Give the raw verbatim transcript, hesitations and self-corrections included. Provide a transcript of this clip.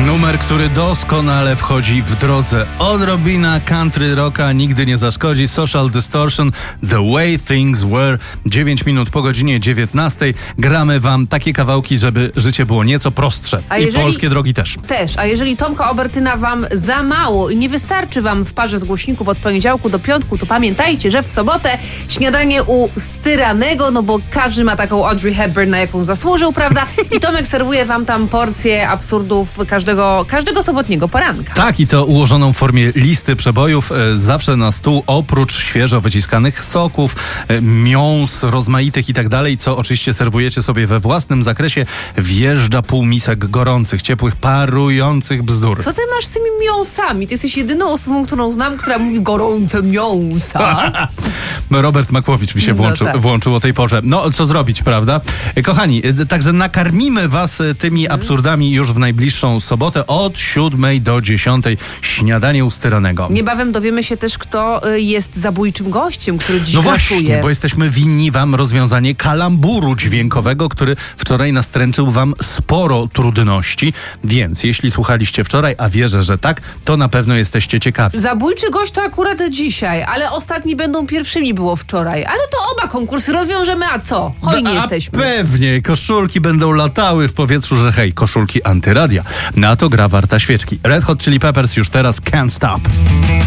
Numer, który doskonale wchodzi w drodze. Odrobina country rocka nigdy nie zaszkodzi. Social Distortion, The Way Things Were. dziewięć minut po godzinie dziewiętnastej. Gramy wam takie kawałki, żeby życie było nieco prostsze. A I jeżeli, polskie drogi też. Też. A jeżeli Tomka Obertyna wam za mało i nie wystarczy wam w parze z głośników od poniedziałku do piątku, to pamiętajcie, że w sobotę śniadanie u Styranego, no bo każdy ma taką Audrey Hepburn, na jaką zasłużył, prawda? I Tomek serwuje wam tam porcję absurdów każdego, każdego sobotniego poranka. Tak, i to ułożoną w formie listy przebojów. E, zawsze na stół, oprócz świeżo wyciskanych soków, e, miąs rozmaitych i tak dalej, co oczywiście serwujecie sobie we własnym zakresie, wjeżdża pół misek gorących, ciepłych, parujących bzdur. Co ty masz z tymi miąsami? Ty jesteś jedyną osobą, którą znam, która mówi gorące miąsa. Robert Makłowicz mi się włączył, no tak. włączył o tej porze. No, co zrobić, prawda? Kochani, także nakarmimy was tymi absurdami już w najbliższą sobotę od siódmej do dziesiątej. Śniadanie u Styranego. Niebawem dowiemy się też, kto jest zabójczym gościem, który dziś No grasuje. właśnie, bo jesteśmy winni wam rozwiązanie kalamburu dźwiękowego, który wczoraj nastręczył wam sporo trudności. Więc jeśli słuchaliście wczoraj, a wierzę, że tak, to na pewno jesteście ciekawi. Zabójczy gość to akurat dzisiaj, ale ostatni będą pierwszymi, było wczoraj. Ale to oba konkursy rozwiążemy, a co? Hojni a jesteśmy. Pewnie, koszulki będą latały w powietrzu, że hej, koszulki antyradia. Na to gra warta świeczki. Red Hot Chili Peppers już teraz Can't Stop.